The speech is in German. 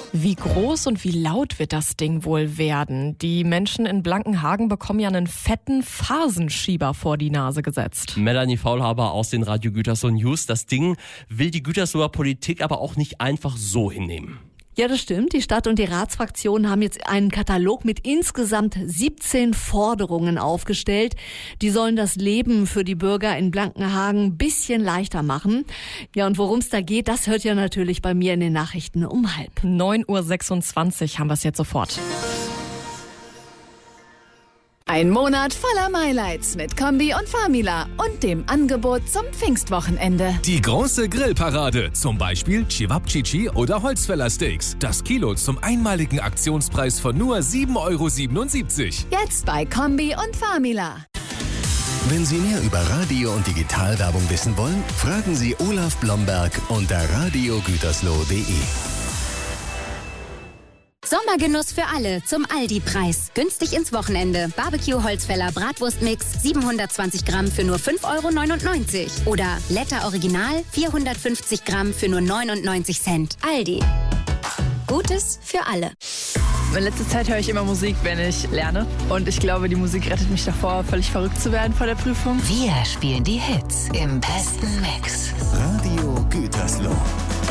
Wie groß und wie laut wird das Ding wohl werden? Die Menschen in Blankenhagen bekommen ja einen fetten Phasenschieber vor die Nase gesetzt. Melanie Faulhaber aus den Radio Gütersloh News. Das Ding will die Gütersloher Politik aber auch nicht einfach so hinnehmen. Ja, das stimmt. Die Stadt- und die Ratsfraktionen haben jetzt einen Katalog mit insgesamt 17 Forderungen aufgestellt. Die sollen das Leben für die Bürger in Blankenhagen ein bisschen leichter machen. Ja, und worum es da geht, das hört ihr natürlich bei mir in den Nachrichten um 9:26 Uhr haben wir es jetzt sofort. Ein Monat voller Highlights mit Kombi und Famila und dem Angebot zum Pfingstwochenende. Die große Grillparade, zum Beispiel Cevapcici oder Holzfäller Steaks. Das Kilo zum einmaligen Aktionspreis von nur 7,77 €. Jetzt bei Kombi und Famila. Wenn Sie mehr über Radio- und Digitalwerbung wissen wollen, fragen Sie Olaf Blomberg unter radiogütersloh.de. Sommergenuss für alle zum Aldi-Preis. Günstig ins Wochenende. Barbecue-Holzfäller Bratwurstmix 720 Gramm für nur 5,99 €. Oder Letter Original 450 Gramm für nur 99 Cent. Aldi. Gutes für alle. In letzter Zeit höre ich immer Musik, wenn ich lerne. Und ich glaube, die Musik rettet mich davor, völlig verrückt zu werden vor der Prüfung. Wir spielen die Hits im besten Mix. Radio Gütersloh.